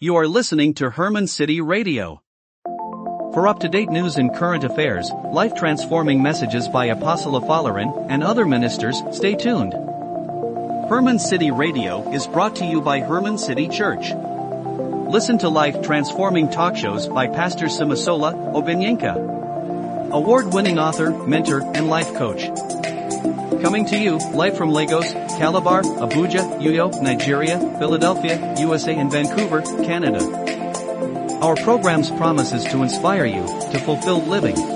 You are listening to Herman City Radio. For up-to-date news and current affairs, life-transforming messages by Apostle Afalarin and other ministers, stay tuned. Herman City Radio is brought to you by Herman City Church. Listen to life-transforming talk shows by Pastor Simisola Obenyenka, award-winning author, mentor, and life coach. Coming to you, live from Lagos, Calabar, Abuja, Uyo, Nigeria, Philadelphia, USA and Vancouver, Canada. Our programs promises to inspire you to fulfill living